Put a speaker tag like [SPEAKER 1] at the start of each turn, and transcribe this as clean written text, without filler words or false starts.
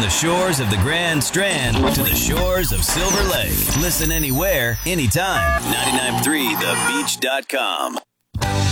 [SPEAKER 1] the shores of the Grand Strand to the shores of Silver Lake. Listen anywhere, anytime. 99.3thebeach.com.